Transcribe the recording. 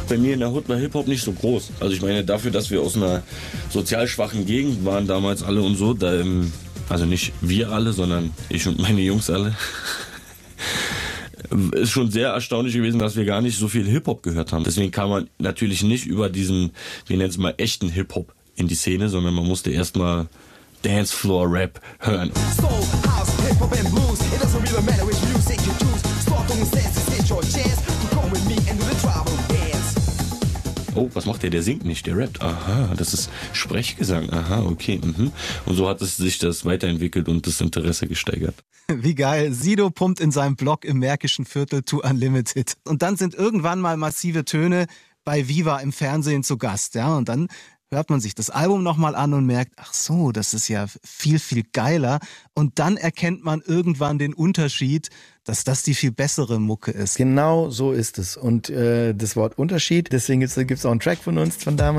Bei mir in der Hood war Hip-Hop nicht so groß. Also ich meine, dafür, dass wir aus einer sozial schwachen Gegend waren damals alle und so, da, also nicht wir alle, sondern ich und meine Jungs alle, ist schon sehr erstaunlich gewesen, dass wir gar nicht so viel Hip-Hop gehört haben. Deswegen kam man natürlich nicht über diesen, wir nennen es mal echten Hip-Hop in die Szene, sondern man musste erstmal Dancefloor-Rap hören. Soul, house, hip-hop and blues. It doesn't really matter which music you choose. Start on the senses, it's your chance to come with me and do the tribal dance. Oh, was macht der? Der singt nicht, der rappt. Aha, das ist Sprechgesang. Aha, okay. Mhm. Und so hat es sich das weiterentwickelt und das Interesse gesteigert. Wie geil. Sido pumpt in seinem Blog im Märkischen Viertel to Unlimited. Und dann sind irgendwann mal massive Töne bei Viva im Fernsehen zu Gast. Ja, und dann hört man sich das Album nochmal an und merkt, ach so, das ist ja viel, viel geiler. Und dann erkennt man irgendwann den Unterschied, dass das die viel bessere Mucke ist. Genau so ist es. Und das Wort Unterschied, deswegen gibt's auch einen Track von uns von damals.